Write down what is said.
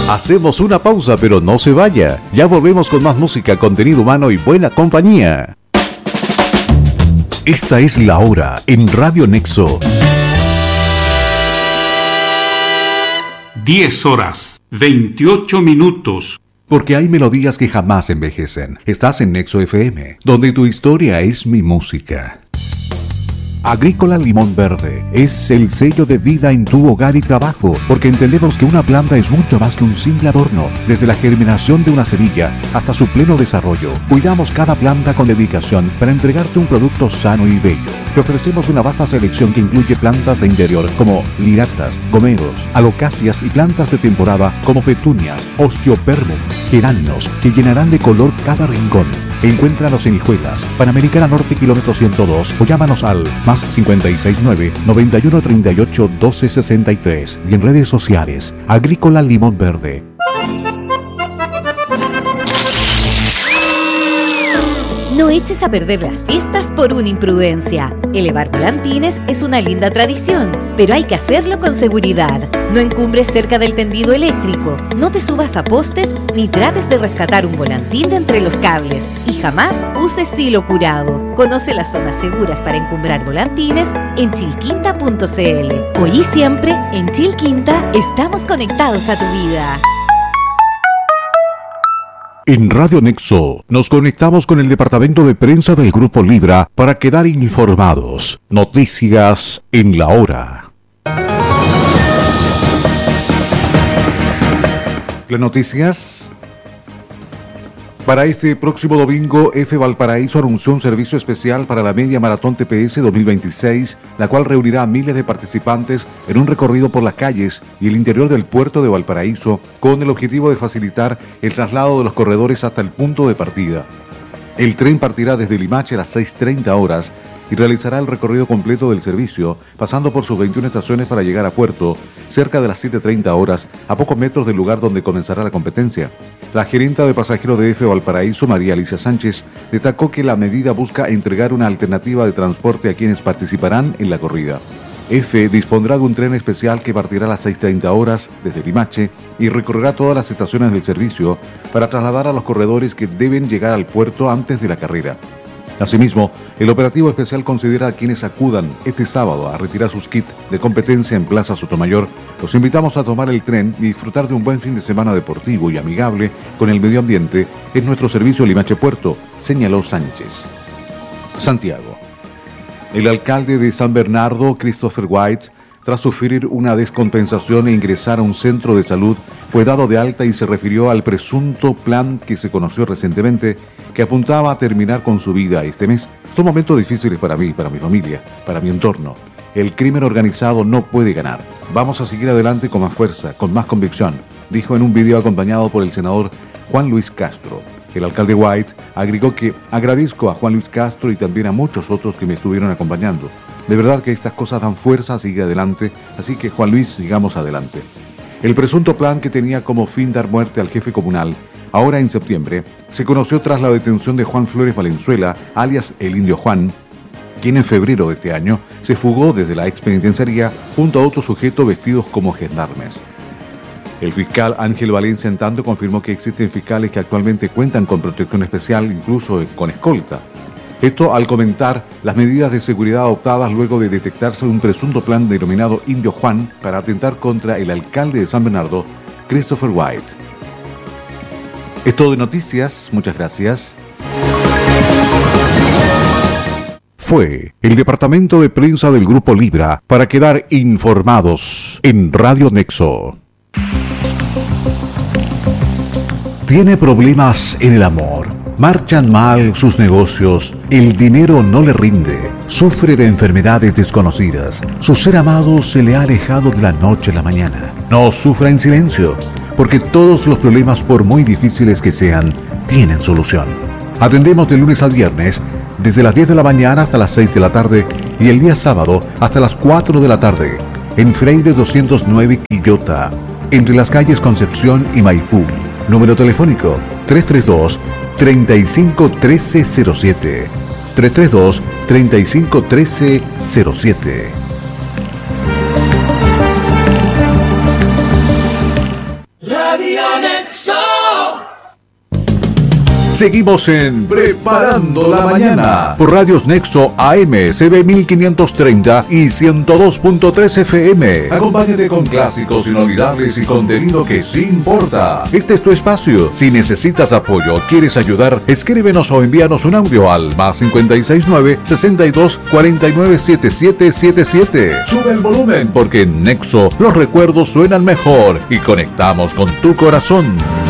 Hacemos una pausa, pero no se vaya. Ya volvemos con más música, contenido humano y buena compañía. Esta es la hora en Radio Nexo. 10 horas, 28 minutos. Porque hay melodías que jamás envejecen. Estás en Nexo FM, donde tu historia es mi música. Agrícola Limón Verde es el sello de vida en tu hogar y trabajo, porque entendemos que una planta es mucho más que un simple adorno. Desde la germinación de una semilla hasta su pleno desarrollo, cuidamos cada planta con dedicación para entregarte un producto sano y bello. Te ofrecemos una vasta selección que incluye plantas de interior como liractas, gomeros, alocacias y plantas de temporada como petunias, osteopermum, geranios, que llenarán de color cada rincón. Encuéntranos en Hijuelas, Panamericana Norte, kilómetro 102, o llámanos al más 569-9138-1263 y en redes sociales, Agrícola Limón Verde. No eches a perder las fiestas por una imprudencia. Elevar volantines es una linda tradición, pero hay que hacerlo con seguridad. No encumbres cerca del tendido eléctrico, no te subas a postes ni trates de rescatar un volantín de entre los cables y jamás uses silo curado. Conoce las zonas seguras para encumbrar volantines en chilquinta.cl. Hoy y siempre, en Chilquinta estamos conectados a tu vida. En Radio Nexo nos conectamos con el departamento de prensa del Grupo Libra para quedar informados. Noticias en la hora. Las noticias. Para este próximo domingo, F. Valparaíso anunció un servicio especial para la Media Maratón TPS 2026, la cual reunirá a miles de participantes en un recorrido por las calles y el interior del puerto de Valparaíso, con el objetivo de facilitar el traslado de los corredores hasta el punto de partida. El tren partirá desde Limache a las 6:30 horas y realizará el recorrido completo del servicio, pasando por sus 21 estaciones para llegar a puerto, cerca de las 7:30 horas, a pocos metros del lugar donde comenzará la competencia. La gerenta de pasajeros de F. Valparaíso, María Alicia Sánchez, destacó que la medida busca entregar una alternativa de transporte a quienes participarán en la corrida. F dispondrá de un tren especial que partirá a las 6:30 horas desde Limache y recorrerá todas las estaciones del servicio para trasladar a los corredores que deben llegar al puerto antes de la carrera. Asimismo, el operativo especial considera a quienes acudan este sábado a retirar sus kits de competencia en Plaza Sotomayor. Los invitamos a tomar el tren y disfrutar de un buen fin de semana deportivo y amigable con el medio ambiente en nuestro servicio Limache Puerto, señaló Sánchez. Santiago. El alcalde de San Bernardo, Christopher White, tras sufrir una descompensación e ingresar a un centro de salud, fue dado de alta y se refirió al presunto plan que se conoció recientemente que apuntaba a terminar con su vida este mes. Son momentos difíciles para mí, para mi familia, para mi entorno. El crimen organizado no puede ganar. Vamos a seguir adelante con más fuerza, con más convicción, dijo en un video acompañado por el senador Juan Luis Castro. El alcalde White agregó que agradezco a Juan Luis Castro y también a muchos otros que me estuvieron acompañando. De verdad que estas cosas dan fuerza a seguir adelante, así que Juan Luis, sigamos adelante. El presunto plan que tenía como fin dar muerte al jefe comunal, ahora en septiembre, se conoció tras la detención de Juan Flores Valenzuela, alias el Indio Juan, quien en febrero de este año se fugó desde la expenitenciaría junto a otro sujeto vestidos como gendarmes. El fiscal Ángel Valencia, en tanto, confirmó que existen fiscales que actualmente cuentan con protección especial, incluso con escolta. Esto al comentar las medidas de seguridad adoptadas luego de detectarse un presunto plan denominado Indio Juan para atentar contra el alcalde de San Bernardo, Christopher White. Es todo de noticias, muchas gracias. Fue el departamento de prensa del Grupo Libra para quedar informados en Radio Nexo. ¿Tiene problemas en el amor? ¿Marchan mal sus negocios? ¿El dinero no le rinde? ¿Sufre de enfermedades desconocidas? ¿Su ser amado se le ha alejado de la noche a la mañana? No sufra en silencio, porque todos los problemas, por muy difíciles que sean, tienen solución. Atendemos de lunes a viernes, desde las 10 de la mañana hasta las 6 de la tarde y el día sábado hasta las 4 de la tarde, en Freire 209 Quillota, entre las calles Concepción y Maipú. Número telefónico 332-351307. 332-351307. Radio Nexo. Seguimos en Preparando la Mañana por Radios Nexo AM, CB 1530 y 102.3 FM. Acompáñate con clásicos inolvidables y contenido que sí importa. Este es tu espacio. Si necesitas apoyo o quieres ayudar, escríbenos o envíanos un audio al +569 62 49 7777. Sube el volumen porque en Nexo los recuerdos suenan mejor y conectamos con tu corazón.